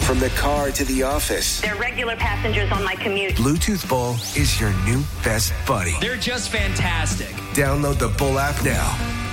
From the car to the office. They're regular passengers on my commute. Bluetooth Bull is your new best buddy. They're just fantastic. Download the Bull app now.